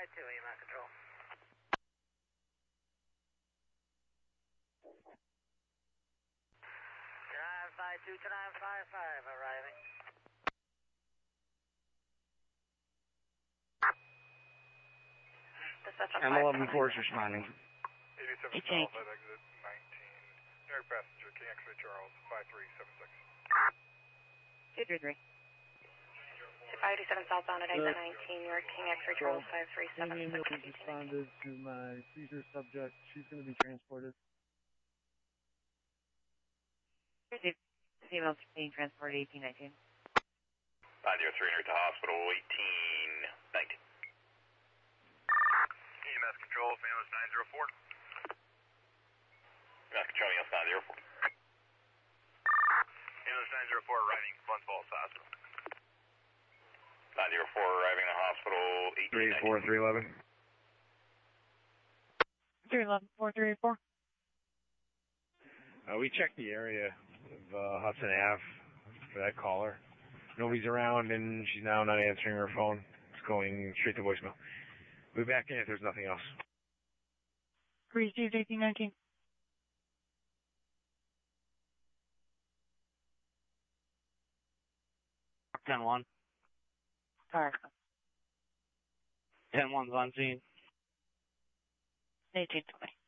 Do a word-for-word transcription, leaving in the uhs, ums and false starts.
five two, E M S control. nine five two to nine five five arriving. M eleven Force responding. eighty-seven South at exit nineteen. New York passenger, King X-ray Charles, five three seven six. two three three. five eighty-seven southbound at exit nineteen, New York King X-ray Charles, five three seven six. Amy has responded to my seizure subject. She's going to be transported. Female being transported, eighteen nineteen. nine zero three near to hospital, eighteen nineteen. E M S control, Famous nine zero four. E M S control, Famous nine zero four. Famous nine zero four arriving, Glens Falls Hospital. nine zero four arriving in the hospital, eighteen three four three eleven. three eleven, four three four. Uh, we checked the area of uh, Hudson Avenue for that caller. Nobody's around, and she's now not answering her phone. It's going straight to voicemail. We'll be back in if there's nothing else. Received eighteen nineteen. ten one. Alright. ten one's on scene. eighteen twenty.